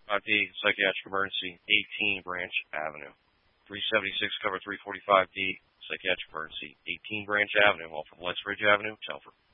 5D, Psychiatric Emergency, 18 Branch Avenue. 376 cover 345D, Psychiatric Emergency, 18 Branch Avenue, off of Lethbridge Avenue, Telford.